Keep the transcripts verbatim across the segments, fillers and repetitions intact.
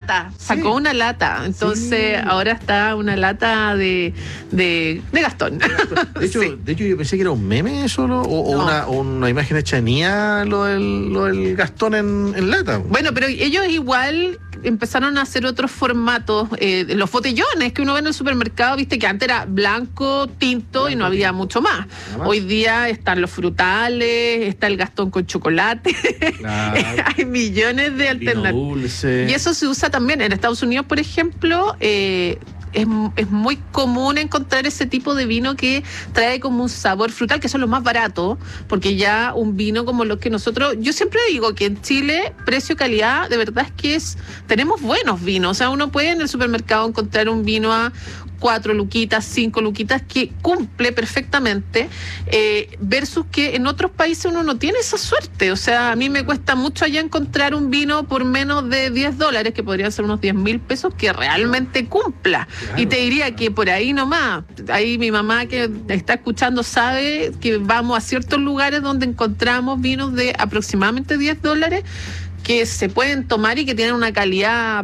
lata, sacó Sí. una lata. Entonces Sí. ahora está una lata de, de, de Gastón. De hecho, Sí. de hecho, yo pensé que era un meme solo, o, o No. una, o una imagen hecha de Nia, lo del, lo del Gastón en, en lata. Bueno, pero ellos igual empezaron a hacer otros formatos, eh, los botellones que uno ve en el supermercado, viste que antes era blanco, tinto Blanco, y no había tinto. mucho más. Nada más. Hoy día están los frutales, está el Gastón con chocolate, Claro. hay millones de Vino alternativas. dulce. Y eso se usa también en Estados Unidos, por ejemplo. eh, Es, es muy común encontrar ese tipo de vino que trae como un sabor frutal, que son los más baratos, porque ya un vino como los que nosotros, yo siempre digo que en Chile, precio-calidad, de verdad es que es, tenemos buenos vinos, o sea, uno puede en el supermercado encontrar un vino a cuatro luquitas, cinco luquitas, que cumple perfectamente, eh, versus que en otros países uno no tiene esa suerte. O sea, a mí me cuesta mucho allá encontrar un vino por menos de diez dólares, que podrían ser unos diez mil pesos, que realmente cumpla. Claro, Y te diría claro. que por ahí nomás, ahí mi mamá que está escuchando sabe que vamos a ciertos lugares donde encontramos vinos de aproximadamente diez dólares que se pueden tomar y que tienen una calidad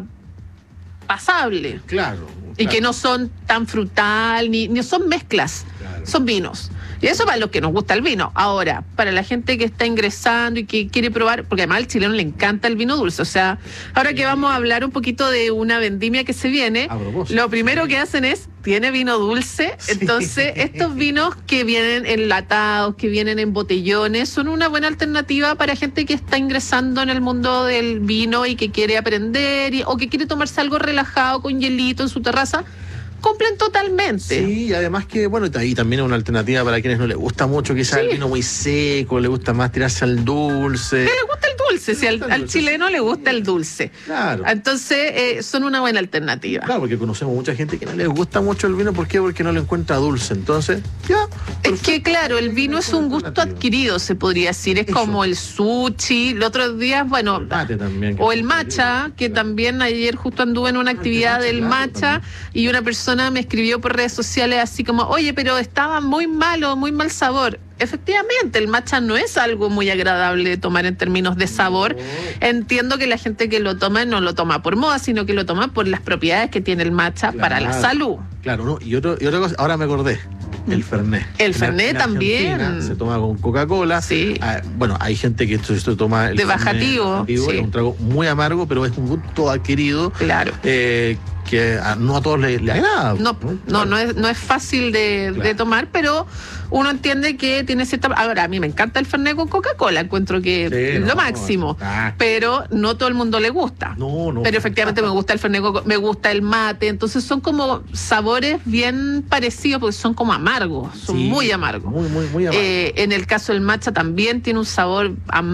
pasable. Claro. Y claro. que no son tan frutal, ni, ni son mezclas, Claro. son vinos. Y eso para los que nos gusta el vino. Ahora, para la gente que está ingresando y que quiere probar, porque además al chileno le encanta el vino dulce. O sea, ahora que vamos a hablar un poquito de una vendimia que se viene, A propósito. lo primero que hacen es, tiene vino dulce. Sí. Entonces, estos vinos que vienen enlatados, que vienen en botellones, son una buena alternativa para gente que está ingresando en el mundo del vino y que quiere aprender y- o que quiere tomarse algo relajado con hielito en su terraza. Cumplen totalmente. Sí, y además que, bueno, ahí también es una alternativa para quienes no les gusta mucho, quizás Sí. el vino muy seco, le gusta más tirarse al dulce. ¿Qué le gusta el dulce? Si al, gusta el al dulce, chileno le gusta el dulce. Claro. Entonces, eh, son una buena alternativa. Claro, porque conocemos mucha gente que no les gusta mucho el vino. ¿Por qué? Porque no lo encuentra dulce. Entonces, ya. Es que, claro, el vino es un gusto adquirido, se podría decir. Es Eso. como el sushi. Los otros días, bueno, El mate también, que o es el muy matcha, rico, que claro. también ayer justo anduve en una actividad matcha, del claro, matcha también. y una persona me escribió por redes sociales así como, oye, pero estaba muy malo, muy mal sabor. Efectivamente, el matcha no es algo muy agradable de tomar en términos de sabor. No. Entiendo que la gente que lo toma no lo toma por moda, sino que lo toma por las propiedades que tiene el matcha para la Claro. salud. Claro, ¿no? Y, otro, y otra cosa, ahora me acordé, el Fernet. El En Fernet Ar- en también. Argentina se toma con Coca-Cola. Sí. Ah, bueno, hay gente que esto, esto toma el De Fernet bajativo, bajativo, sí. es un trago muy amargo, pero es un gusto adquirido Claro. eh, que a- no a todos les le agrada. No, no, no es, no es fácil de, Claro. de tomar, pero uno entiende que tiene cierta... Ahora, a mí me encanta el Fernet con Coca-Cola, encuentro que Sí, es no, lo máximo, ah. pero no todo el mundo le gusta. No, no. Pero efectivamente me gusta el Fernet, con co- me gusta el mate, entonces son como sabores bien parecidos, porque son como amargos, son Sí, muy amargos. Muy, muy, muy amargo. Eh, en el caso del matcha también tiene un sabor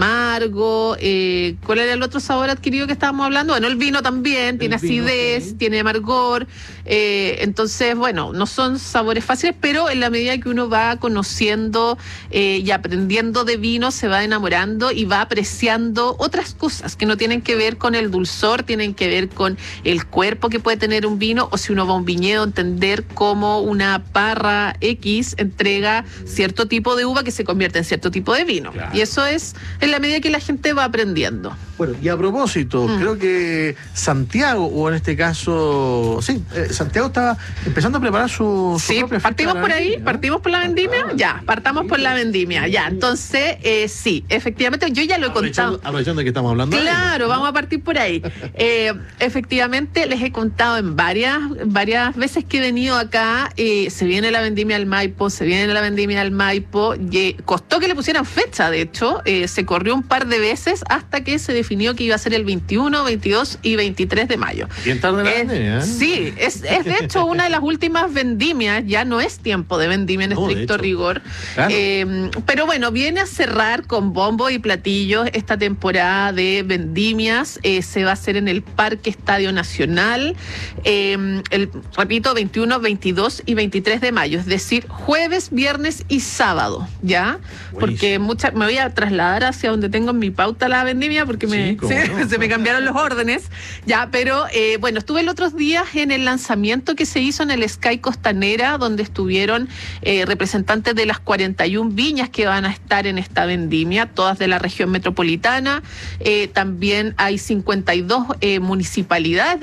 amargo. Eh, ¿Cuál era el otro sabor adquirido que estábamos hablando? Bueno, el vino también tiene vino, acidez, sí. tiene amargor. Eh, entonces, bueno, no son sabores fáciles, pero en la medida que uno va conociendo eh, y aprendiendo de vino, se va enamorando y va apreciando otras cosas que no tienen que ver con el dulzor, tienen que ver con el cuerpo que puede tener un vino, o si uno va a un viñedo, entender cómo una parra X entrega cierto tipo de uva que se convierte en cierto tipo de vino. Claro. Y eso es en la medida que la gente va aprendiendo. Bueno, y a propósito, Mm. creo que Santiago, o en este caso, sí, eh, Santiago estaba empezando a preparar su, su Sí, propia fiesta partimos de la por ahí, vendimia, ¿no? partimos por la vendimia, Ah, ya, partamos por la vendimia, ya. Sí. Entonces, eh, sí, efectivamente, yo ya lo he Aprovechando, contado. aprovechando de que estamos hablando. de Claro, ello, vamos a partir por ahí. Eh, efectivamente, les he contado en varias, varias veces que he venido acá, eh, se viene la vendimia al Maipo, se viene la vendimia al Maipo, y, eh, costó que le pusieran fecha, de hecho, eh, se corrió un par de veces hasta que se definió que iba a ser el veintiuno, veintidós y veintitrés de mayo. Bien tarde la Es- vendimia, ¿eh? Sí, es, es de hecho una de las últimas vendimias, ya no es tiempo de vendimia en No, de estricto hecho. rigor. Claro. Eh, pero bueno, viene a cerrar con bombo y platillos esta temporada de vendimias. Eh, se va a hacer en el Parque Estadio Nacional, eh, el, repito, veintiuno, veintidós y veintitrés de mayo, es decir, jueves, viernes y sábado, ¿ya? Porque Buenísimo. mucha, me voy a trasladar hacia donde tengo en mi pauta la vendimia, porque me, Sí, cómo sí, no. se me cambiaron los órdenes, ya, pero eh, bueno, estuve los otros días en el lanzamiento que se hizo en el Sky Costanera, donde estuvieron eh, representantes de las cuarenta y una viñas que van a estar en esta vendimia, todas de la región metropolitana. Eh, también hay cincuenta y dos eh, municipalidades